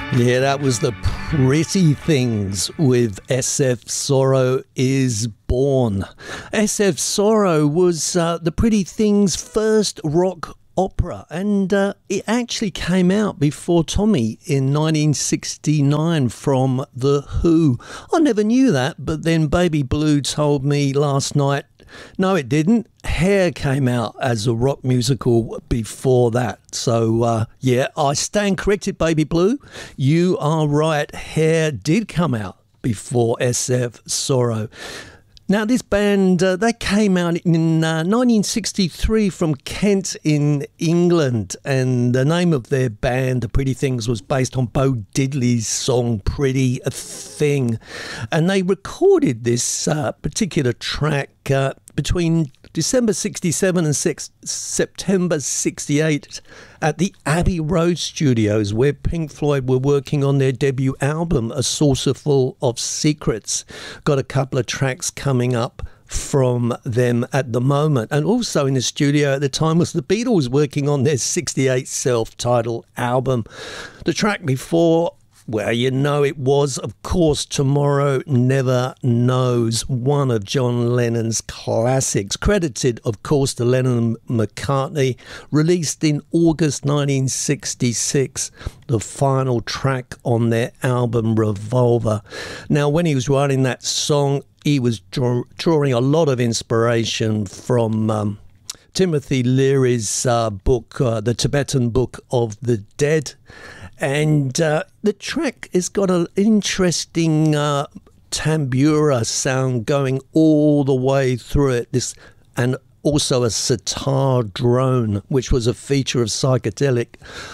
Yeah, that was the Pretty Things with SF Sorrow is Born. SF Sorrow was the Pretty Things' first rock opera, and it actually came out before Tommy in 1969 from The Who. I never knew that, but then Baby Blue told me last night, no it didn't. Hair came out as a rock musical before that. So yeah, I stand corrected, Baby Blue. You are right, Hair did come out before SF Sorrow. Now, this band, they came out in 1963 from Kent in England, and the name of their band, The Pretty Things, was based on Bo Diddley's song Pretty Thing. And they recorded this particular track between December 67 and September 68 at the Abbey Road Studios, where Pink Floyd were working on their debut album, A Saucerful of Secrets. Got a couple of tracks coming up from them at the moment. And also in the studio at the time was the Beatles working on their 68 self-titled album. The track before, well, you know, it was, of course, Tomorrow Never Knows, one of John Lennon's classics, credited, of course, to Lennon and McCartney, released in August 1966, the final track on their album Revolver. Now, when he was writing that song, he was drawing a lot of inspiration from Timothy Leary's book, The Tibetan Book of the Dead. And the track has got an interesting tambura sound going all the way through it. And also a sitar drone, which was a feature of psychedelic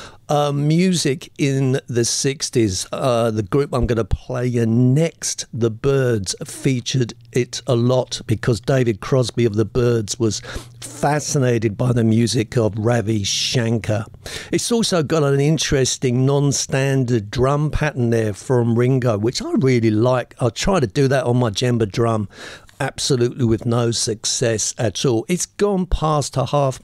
music in the 60s. The group I'm going to play you next, The Byrds, featured it a lot because David Crosby of The Byrds was fascinated by the music of Ravi Shankar. It's also got an interesting non-standard drum pattern there from Ringo, which I really like. I'll try to do that on my djembe drum. Absolutely with no success at all. It's gone past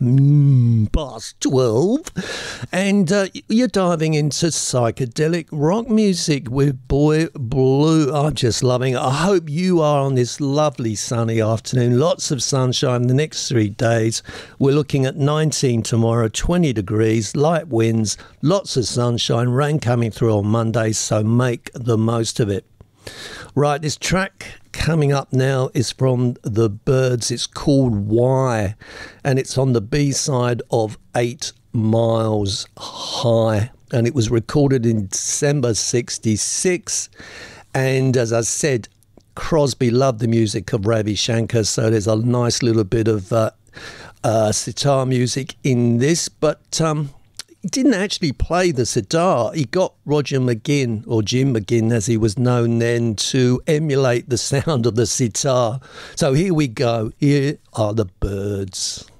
past 12, and you're diving into psychedelic rock music with Boy Blue. I'm just loving it. I hope you are on this lovely sunny afternoon. Lots of sunshine the next 3 days. We're looking at 19 tomorrow, 20 degrees, light winds, lots of sunshine, rain coming through on Monday, so make the most of it. Right, this track coming up now is from The Byrds. It's called Why, and it's on the B-side of 8 Miles High, and it was recorded in December 66. And as I said, Crosby loved the music of Ravi Shankar, so there's a nice little bit of sitar music in this, but he didn't actually play the sitar. He got Roger McGinn, or Jim McGinn as he was known then, to emulate the sound of the sitar. So here we go. Here are The Byrds.